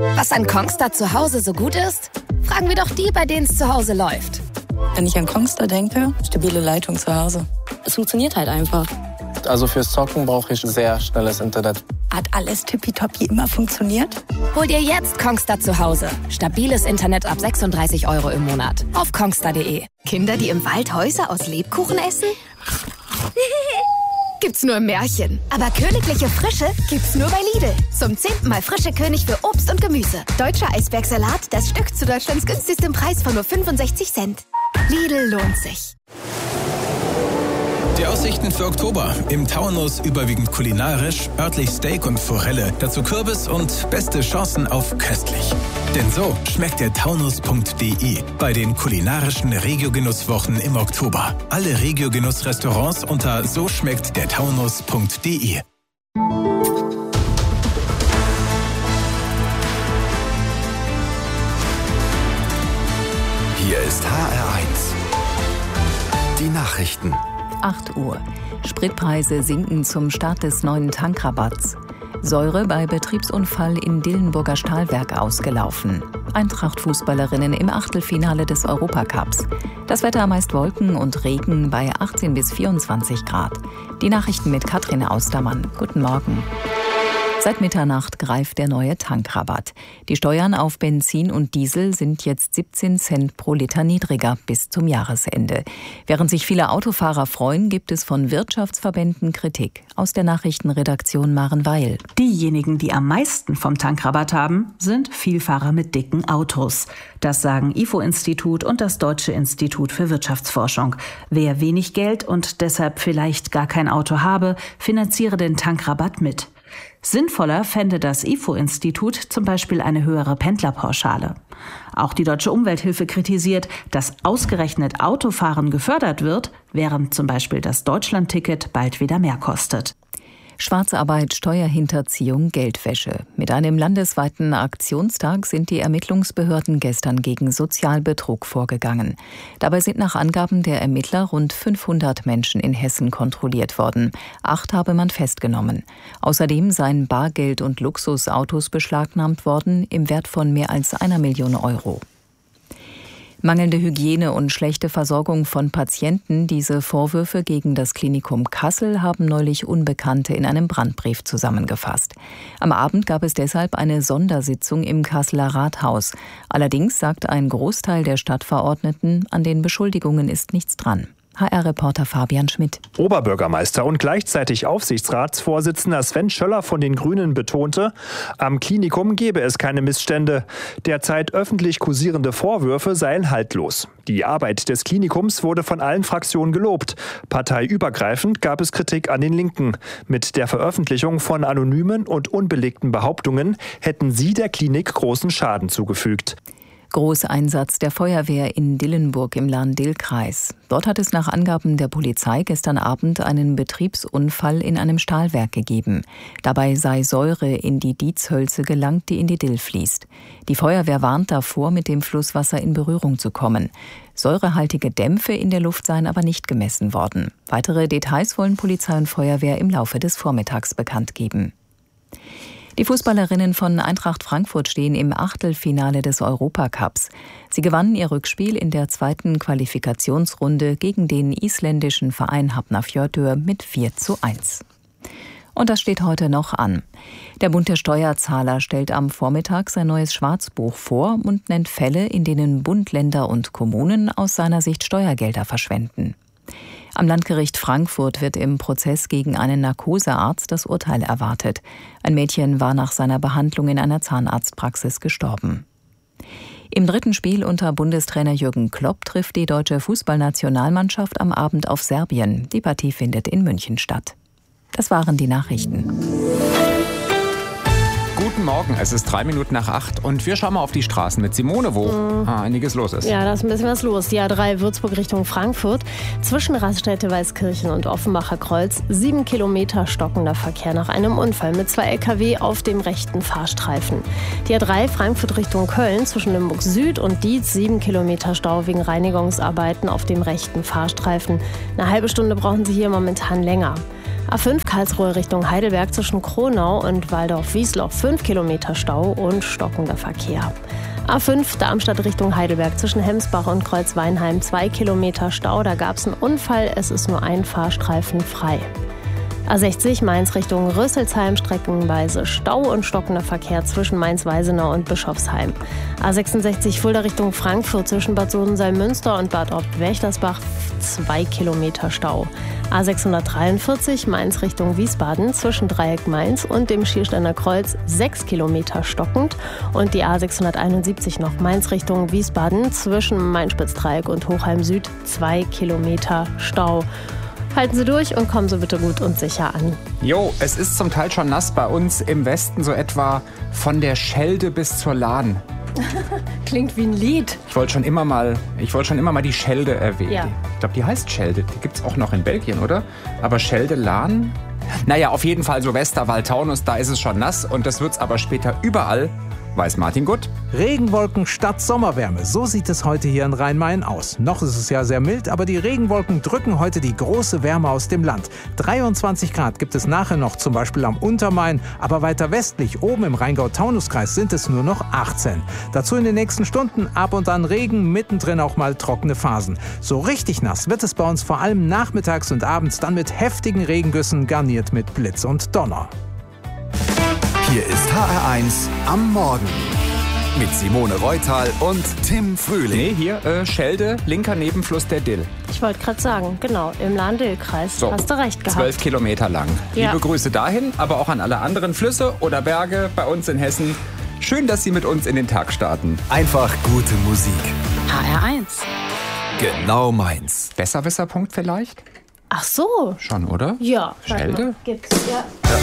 Was an Kongstar zu Hause so gut ist? Fragen wir doch die, bei denen es zu Hause läuft. Wenn ich an Kongstar denke, stabile Leitung zu Hause. Es funktioniert halt einfach. Also fürs Zocken brauche ich sehr schnelles Internet. Hat alles tippitoppi immer funktioniert? Hol dir jetzt Kongstar zu Hause. Stabiles Internet ab 36 € im Monat. Auf kongstar.de. Kinder, die im Wald Häuser aus Lebkuchen essen? Gibt's nur im Märchen. Aber königliche Frische gibt's nur bei Lidl. Zum 10. Mal frische König für Obst und Gemüse. Deutscher Eisbergsalat, das Stück zu Deutschlands günstigstem Preis von nur 65 Cent. Lidl lohnt sich. Die Aussichten für Oktober. Im Taunus überwiegend kulinarisch, örtlich Steak und Forelle, dazu Kürbis und beste Chancen auf köstlich. Denn so schmeckt der Taunus.de bei den kulinarischen Regio-Genusswochen im Oktober. Alle Regio-Genuss-Restaurants unter so schmeckt der Taunus.de. Hier ist HR1. Die Nachrichten. 8 Uhr. Spritpreise sinken zum Start des neuen Tankrabatts. Säure bei Betriebsunfall in Dillenburger Stahlwerk ausgelaufen. Eintracht-Fußballerinnen im Achtelfinale des Europacups. Das Wetter meist Wolken und Regen bei 18 bis 24 Grad. Die Nachrichten mit Katrin Austermann. Guten Morgen. Seit Mitternacht greift der neue Tankrabatt. Die Steuern auf Benzin und Diesel sind jetzt 17 Cent pro Liter niedriger bis zum Jahresende. Während sich viele Autofahrer freuen, gibt es von Wirtschaftsverbänden Kritik. Aus der Nachrichtenredaktion Maren Weil. Diejenigen, die am meisten vom Tankrabatt haben, sind Vielfahrer mit dicken Autos. Das sagen IFO-Institut und das Deutsche Institut für Wirtschaftsforschung. Wer wenig Geld und deshalb vielleicht gar kein Auto habe, finanziere den Tankrabatt mit. Sinnvoller fände das IFO-Institut zum Beispiel eine höhere Pendlerpauschale. Auch die Deutsche Umwelthilfe kritisiert, dass ausgerechnet Autofahren gefördert wird, während zum Beispiel das Deutschlandticket bald wieder mehr kostet. Schwarzarbeit, Steuerhinterziehung, Geldwäsche. Mit einem landesweiten Aktionstag sind die Ermittlungsbehörden gestern gegen Sozialbetrug vorgegangen. Dabei sind nach Angaben der Ermittler rund 500 Menschen in Hessen kontrolliert worden. 8 habe man festgenommen. Außerdem seien Bargeld und Luxusautos beschlagnahmt worden im Wert von mehr als 1 Million Euro. Mangelnde Hygiene und schlechte Versorgung von Patienten, diese Vorwürfe gegen das Klinikum Kassel haben neulich Unbekannte in einem Brandbrief zusammengefasst. Am Abend gab es deshalb eine Sondersitzung im Kasseler Rathaus. Allerdings sagt ein Großteil der Stadtverordneten, an den Beschuldigungen ist nichts dran. HR-Reporter Fabian Schmidt. Oberbürgermeister und gleichzeitig Aufsichtsratsvorsitzender Sven Schöller von den Grünen betonte, am Klinikum gebe es keine Missstände. Derzeit öffentlich kursierende Vorwürfe seien haltlos. Die Arbeit des Klinikums wurde von allen Fraktionen gelobt. Parteiübergreifend gab es Kritik an den Linken. Mit der Veröffentlichung von anonymen und unbelegten Behauptungen hätten sie der Klinik großen Schaden zugefügt. Großeinsatz der Feuerwehr in Dillenburg im Lahn-Dill-Kreis. Dort hat es nach Angaben der Polizei gestern Abend einen Betriebsunfall in einem Stahlwerk gegeben. Dabei sei Säure in die Dietzhölze gelangt, die in die Dill fließt. Die Feuerwehr warnt davor, mit dem Flusswasser in Berührung zu kommen. Säurehaltige Dämpfe in der Luft seien aber nicht gemessen worden. Weitere Details wollen Polizei und Feuerwehr im Laufe des Vormittags bekannt geben. Die Fußballerinnen von Eintracht Frankfurt stehen im Achtelfinale des Europacups. Sie gewannen ihr Rückspiel in der 2. Qualifikationsrunde gegen den isländischen Verein Hafnarfjörður mit 4:1. Und das steht heute noch an. Der Bund der Steuerzahler stellt am Vormittag sein neues Schwarzbuch vor und nennt Fälle, in denen Bund, Länder und Kommunen aus seiner Sicht Steuergelder verschwenden. Am Landgericht Frankfurt wird im Prozess gegen einen Narkosearzt das Urteil erwartet. Ein Mädchen war nach seiner Behandlung in einer Zahnarztpraxis gestorben. Im 3. Spiel unter Bundestrainer Jürgen Klopp trifft die deutsche Fußballnationalmannschaft am Abend auf Serbien. Die Partie findet in München statt. Das waren die Nachrichten. Guten Morgen, es ist 3 Minuten nach 8 und wir schauen mal auf die Straßen mit Simone, wo einiges los ist. Ja, da ist ein bisschen was los. Die A3 Würzburg Richtung Frankfurt. Zwischen Raststätte Weißkirchen und Offenbacher Kreuz 7 Kilometer stockender Verkehr nach einem Unfall mit 2 LKW auf dem rechten Fahrstreifen. Die A3 Frankfurt Richtung Köln zwischen Limburg Süd und Dietz 7 Kilometer Stau wegen Reinigungsarbeiten auf dem rechten Fahrstreifen. Eine halbe Stunde brauchen Sie hier momentan länger. A5 Karlsruhe Richtung Heidelberg zwischen Kronau und Waldorf-Wiesloch 5 Kilometer Stau und stockender Verkehr. A5 Darmstadt Richtung Heidelberg zwischen Hemsbach und Kreuzweinheim 2 Kilometer Stau. Da gab es einen Unfall, es ist nur ein Fahrstreifen frei. A60 Mainz Richtung Rüsselsheim streckenweise Stau und stockender Verkehr zwischen Mainz-Weisenau und Bischofsheim. A66 Fulda Richtung Frankfurt zwischen Bad Sohn-Salmünster und Bad Orb-Wächtersbach 2 Kilometer Stau. A643 Mainz Richtung Wiesbaden zwischen Dreieck Mainz und dem Schiersteiner Kreuz 6 Kilometer stockend. Und die A671 noch Mainz Richtung Wiesbaden zwischen Main-Spitz-Dreieck und Hochheim Süd 2 Kilometer Stau. Halten Sie durch und kommen Sie bitte gut und sicher an. Jo, es ist zum Teil schon nass bei uns im Westen, so etwa von der Schelde bis zur Lahn. Klingt wie ein Lied. Ich wollte schon immer mal die Schelde erwähnen. Ja. Ich glaube, die heißt Schelde. Die gibt es auch noch in Belgien, oder? Aber Schelde, Lahn? Naja, auf jeden Fall so Westerwald, Taunus, da ist es schon nass. Und das wird es aber später überall, weiß Martin Gutt. Regenwolken statt Sommerwärme. So sieht es heute hier in Rhein-Main aus. Noch ist es ja sehr mild, aber die Regenwolken drücken heute die große Wärme aus dem Land. 23 Grad gibt es nachher noch, zum Beispiel am Untermain. Aber weiter westlich, oben im Rheingau-Taunus-Kreis, sind es nur noch 18. Dazu in den nächsten Stunden ab und an Regen, mittendrin auch mal trockene Phasen. So richtig nass wird es bei uns vor allem nachmittags und abends, dann mit heftigen Regengüssen garniert mit Blitz und Donner. Hier ist HR1 am Morgen. Mit Simone Reutal und Tim Frühling. Nee, hier Schelde, linker Nebenfluss der Dill. Ich wollte gerade sagen, genau, im Lahn-Dill-Kreis. So, hast du recht gehabt. 12 Kilometer lang. Ja. Liebe Grüße dahin, aber auch an alle anderen Flüsse oder Berge bei uns in Hessen. Schön, dass Sie mit uns in den Tag starten. Einfach gute Musik. HR1. Genau meins. Besserwisser-Punkt vielleicht? Ach so. Schon, oder? Ja. Schelde? Gibt's, ja.